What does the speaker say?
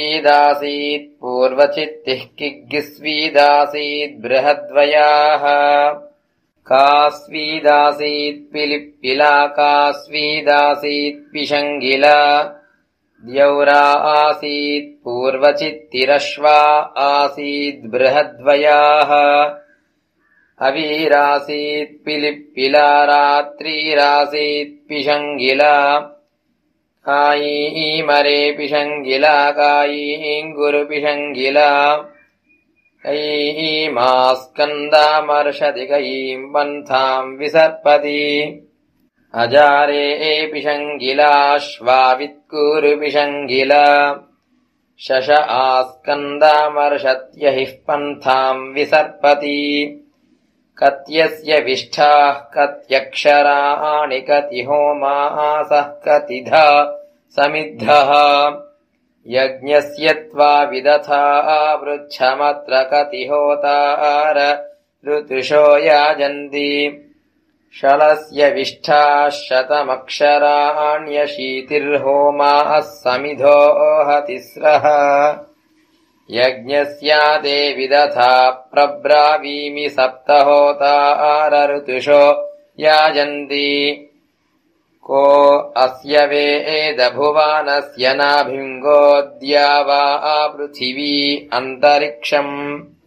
ीदासीत् पूर्वचित्तिः किग्गिस्वीदासीत् बृहद्वयाः कास्वीदासीत् पिलिप्पिला कास्वीदासीत् पिशङ्गिला द्यौरा आसीत् पूर्वचित्तिरश्वा आसीत् बृहद्वयाः अवीरासीत् पिलिप्पिला रात्रिरासीत् पिशङ्गिला कायीमरे पिशङ्गिला कायीङ्गुरुपिशङ्गिला कैमास्कन्दामर्षति कैम् पन्थाम् विसर्पति अजारे पिशङ्गिलाश्वावित्कुरुपिशङ्गिला शश आस्कन्दामर्षत्यहिः पन्थाम् विसर्पति कत्यस्य विष्ठाः कत्यक्षराणि कति होमासः कतिधा समिद्धः यज्ञस्य त्वा विदथा वृच्छमत्र कति होतार ऋतुषो याजन्ति शलस्य विष्ठाः शतमक्षराण्यशीतिर्होमाः समिधो हतिस्रः यज्ञस्यादे विदथा प्रब्रावीमि सप्तहोतार ऋतुषो याजन्ति को अस्य वेदभुवानस्य नाभिङ्गोऽद्या वा पृथिवी अन्तरिक्षम्